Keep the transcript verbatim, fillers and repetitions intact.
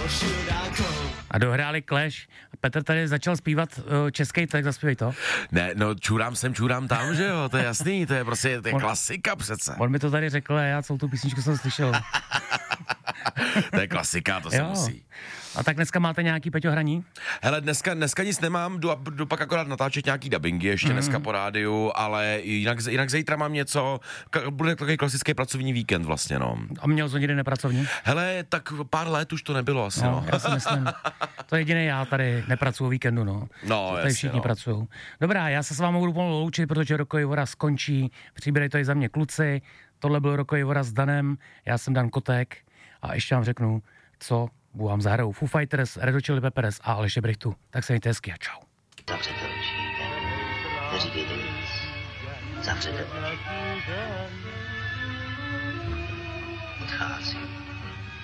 A dohráli Clash. Petr tady začal zpívat uh, český, tak zaspívej to. Ne, no čurám sem, čurám tam, že jo, to je jasný, to je prostě to je on, klasika přece. On mi to tady řekl a já celou tu písničku jsem slyšel. To je klasika, to se musí. A tak dneska máte nějaký, Peťo, hraní? Hele, dneska, dneska nic nemám, jdu, jdu pak akorát natáčet nějaký dabingy ještě mm. dneska po rádiu, ale jinak, jinak zítra mám něco, bude takový klasický pracovní víkend vlastně, no. A měl jsi někdy nepracovní? Hele, tak pár let už to nebylo asi, no. no. Já si myslím, to je jediný já tady nepracuju o víkendu, no. No, tady jasně, všichni no. Pracují. Dobrá, já se s vámi budu pomalu loučit, protože Rokový voraz skončí, přibírej to i za mě kluci, tohle byl Rokový voraz s Danem, já jsem Dan Kotek a ještě vám řeknu, co vám zahrajou Foo Fighters, Red Hot Chili Peppers a Aleše Brichtu. Tak se mějte hezky a čau. Zavřete oči, neříkejte nic. Zavřete oči. Odcházím.